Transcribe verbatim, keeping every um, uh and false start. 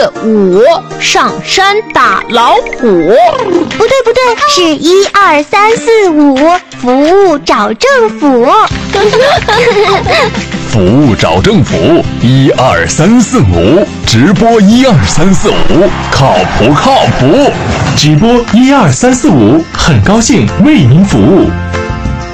四五上山打老虎。 不对不对，是一二三四五服务找政府。 服务找政府，一二三四五，直播一二三四五，靠谱靠谱。 直播一二三四五，很高兴为您服务。